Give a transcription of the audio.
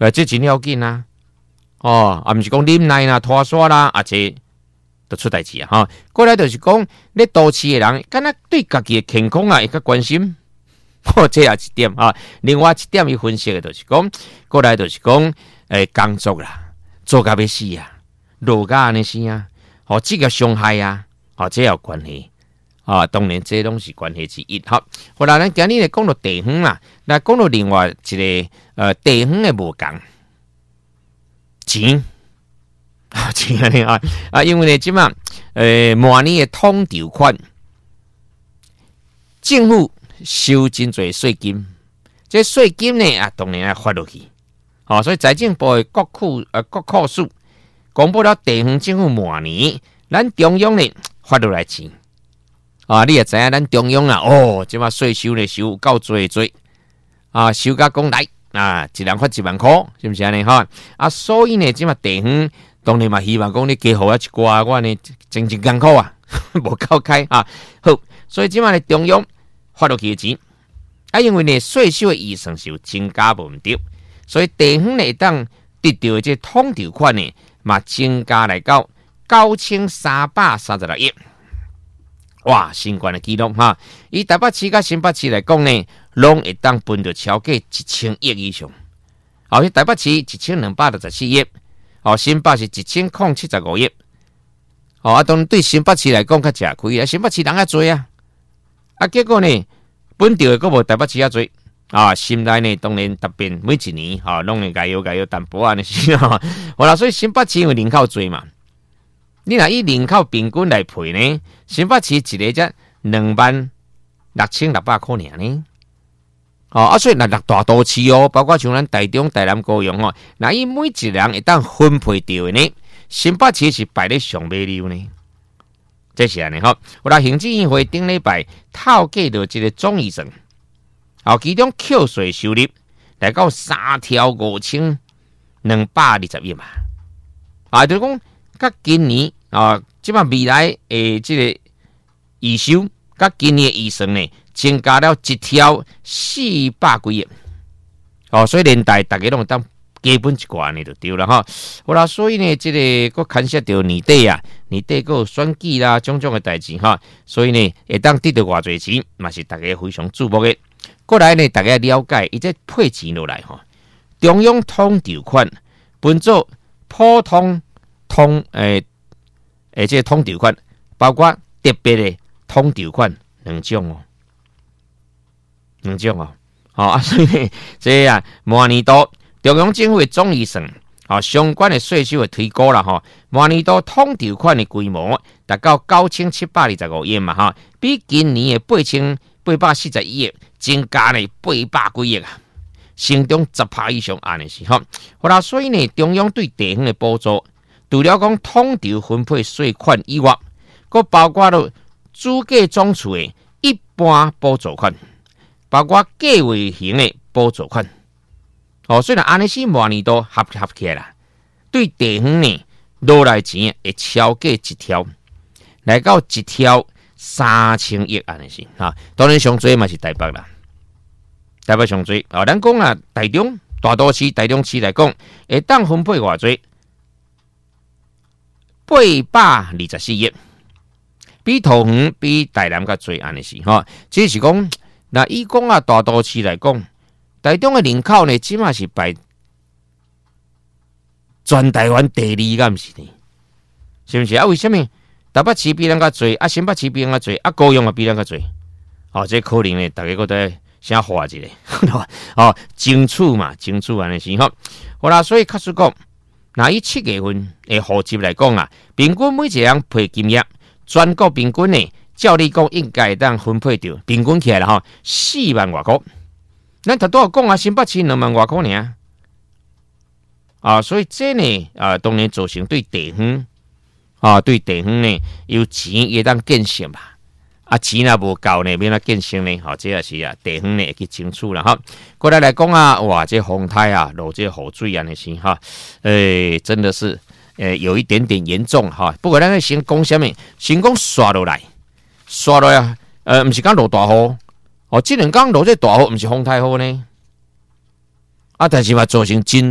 这真要紧啊！不是讲啉奶啦、拖沙啦，这都出代志啊！哈，过来就是讲，你都市的人，敢若对家己的健康会较关心。这也一点啊。另外一点，伊分析的就是讲，过来就是讲，工作啦，做甲要死啊，落甲安尼死啊，职业伤害啊，这有关系。当然这拢是关系之一。好，后来咱今日来讲到地方啦，来讲到另外一个地方的无共钱钱安尼因为呢，即嘛明年的统筹款，政府收真侪税金，这税金呢当然要发落去。所以财政部的国库署公布了地方政府明年，咱中央呢发落来钱。你也知影咱中央即马税收呢收够多，收甲讲来一人发1万块，是不是安尼哈？所以呢，即马地方当然嘛希望讲你加好一寡，我呢真艰苦无够开好，所以即马呢中央发落去的钱，因为呢税收的预算是有增加无毋对，所以地方呢当得到的这统筹款呢嘛增加来到9336亿。哇，新冠的记录哈！以台北市甲新北市来讲呢，拢会当分到超过1000亿以上。台北市1264亿，新北市1075亿。当然对新北市来讲较吃亏啊，新北市人较多啊。结果呢，分到的佫无台北市较多。心内呢，当然特别每一年拢会加油淡薄啊，那是好啦，所以新北市因为人口多嘛。你若以人口平均来赔呢，新北市一个才26600块尔呢。所以若大都市包括像咱台中、台南、高雄若以每一人会当分配到的呢，新北市是排咧上尾流呢。这是安尼我来行政院会顶礼拜透过到这个总预算，其中扣税收入来到35220亿嘛。就是讲。甲今年即摆未来的这个预收，甲今年的预算呢，增加了1条400几亿。所以连带大家拢当基本一寡呢就对了好啦，所以呢，这个佫牵涉到年底佫有选举啦，种种的代志所以呢，会当得到偌侪钱，嘛是大家非常注目的。过来呢，大家了解，伊这配钱落来中央统筹款分做普通。这个统筹款包括特别的统筹款两种所以呢，这明年度中央政府的总预算相关的税收的推估啦明年度统筹款的规模达到9725亿嘛比今年的8841亿增加呢800几亿成长10%以上安尼是好啦，所以呢，中央对地方的补助。除了讲统筹分配税款以外，佫包括了主计总处的一般补助款，包括计划型的补助款。所以安尼是明年度合起来啦，对地方呢落来钱会超过1条，来到1条3000亿安尼是当然上最嘛是台北啦，台北上最咱讲台中大都市、台中市来讲，会当分配偌济。824亿，比桃园、比台南较侪安尼是只是讲，那以讲大都市来讲，台中的人口呢，起码是排全台湾第2，敢毋是呢？是不是为什么台北市比咱较侪，新北市比咱较侪，高雄也比咱较侪？这可能呢，大家觉得先画一个争取嘛，争取安尼是好啦，所以确实讲。那以7月份的户籍来讲平均每一人配金额，全国平均呢，照理讲应该当分配到平均起来啦4万外块。咱头拄讲新北市2万外块尔所以这呢当然造成对地方对地方呢有钱也当建设嘛。钱若无够呢，要怎建设呢？这也是地方呢会去争取啦过来讲哇，这风台落这雨水安尼是真的是有一点点严重不过咱先讲什么？先讲刷落来不是讲落大雨这2天落这大雨，不是风台雨呢但是嘛造成真。